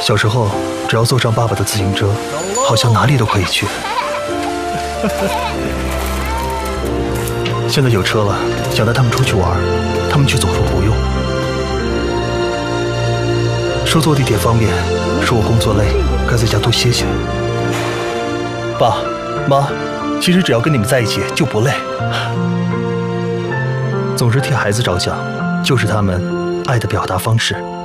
小时候，只要坐上爸爸的自行车，好像哪里都可以去。现在有车了，想带他们出去玩，他们却总说不用。说坐地铁方便，说我工作累，该在家多歇歇。爸妈，其实只要跟你们在一起就不累。总是替孩子着想，就是他们爱的表达方式。